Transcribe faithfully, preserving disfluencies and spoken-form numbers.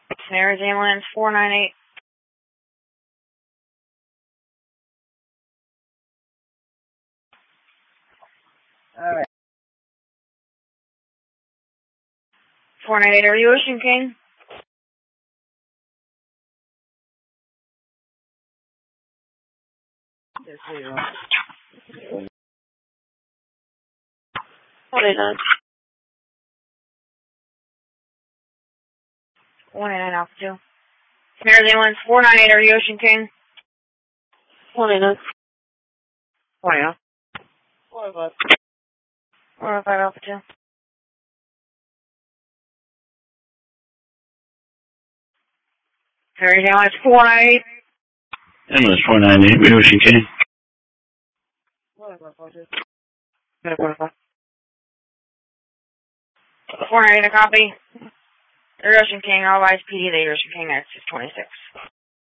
Snares ambulance four nine eight. Alright. four nine eight, are you Ocean King? Yes, we are. What is it? one eight nine Alpha two. Snares ambulance four nine eight, are you Ocean King? one eight nine. one eight nine. four oh five. four oh five Alpha two. Snares ambulance four nine eight. Ambulance four nine eight, we Ocean King. four oh five. four nine eight, a copy. You're Ocean King, all eyes P D, the Ocean King, that's six twenty-six.